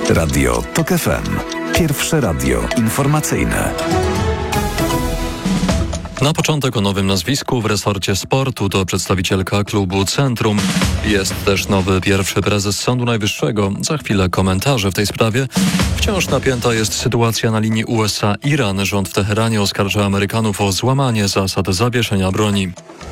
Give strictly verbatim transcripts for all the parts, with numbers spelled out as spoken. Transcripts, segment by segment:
Radio TOK F M. Pierwsze radio informacyjne. Na początek o nowym nazwisku w resorcie sportu. To przedstawicielka klubu Centrum. Jest też nowy pierwszy prezes Sądu Najwyższego. Za chwilę komentarze w tej sprawie. Wciąż napięta jest sytuacja na linii U S A-Iran. Rząd w Teheranie oskarża Amerykanów o złamanie zasad zawieszenia broni.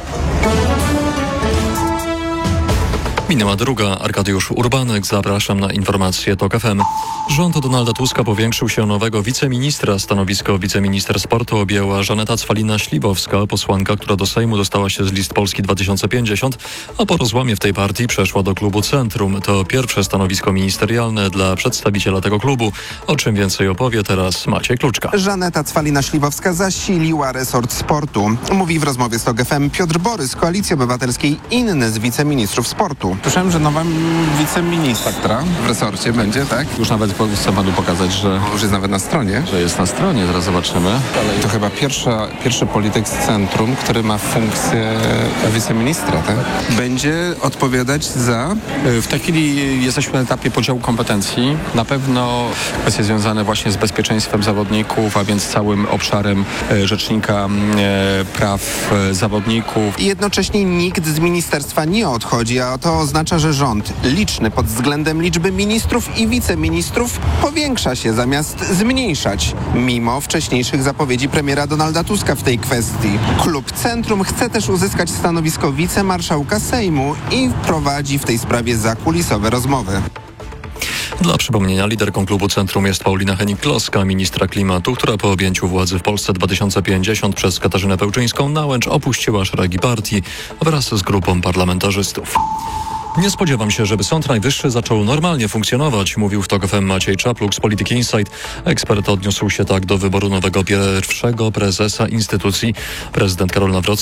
Minęła druga. Arkadiusz Urbanek. Zapraszam na informacje TOK F M. Rząd Donalda Tuska powiększył się o nowego wiceministra. Stanowisko wiceminister sportu objęła Żaneta Cwalina-Śliwowska, posłanka, która do Sejmu dostała się z list Polski dwa tysiące pięćdziesiąt, a po rozłamie w tej partii przeszła do klubu Centrum. To pierwsze stanowisko ministerialne dla przedstawiciela tego klubu. O czym więcej opowie teraz Maciej Kluczka. Żaneta Cwalina-Śliwowska zasiliła resort sportu. Mówi w rozmowie z TOK F M Piotr Borys z Koalicji Obywatelskiej, inny z wiceministrów sportu. Słyszałem, że nowa wiceministra w resorcie będzie, tak? Już nawet chcę panu pokazać, że Już jest nawet na stronie. że jest na stronie, zaraz zobaczymy. To chyba pierwsza, pierwszy polityk z centrum, który ma funkcję wiceministra, tak? Będzie odpowiadać za... W tej chwili jesteśmy na etapie podziału kompetencji. Na pewno kwestie związane właśnie z bezpieczeństwem zawodników, a więc całym obszarem e, rzecznika e, praw e, zawodników. I jednocześnie nikt z ministerstwa nie odchodzi, a to oznacza, że rząd, liczny pod względem liczby ministrów i wiceministrów, powiększa się zamiast zmniejszać, mimo wcześniejszych zapowiedzi premiera Donalda Tuska w tej kwestii. Klub Centrum chce też uzyskać stanowisko wicemarszałka Sejmu i prowadzi w tej sprawie zakulisowe rozmowy. Dla przypomnienia, liderką klubu Centrum jest Paulina Hennig-Kloska, ministra klimatu, która po objęciu władzy w Polsce dwa tysiące pięćdziesiąt przez Katarzynę Pełczyńską-Nałęcz opuściła szeregi partii wraz z grupą parlamentarzystów. Nie spodziewam się, żeby Sąd Najwyższy zaczął normalnie funkcjonować, mówił w TOK F M Maciej Czapluk z Polityki Insight. Ekspert odniósł się tak do wyboru nowego pierwszego prezesa instytucji. Prezydent Karol Nawrocki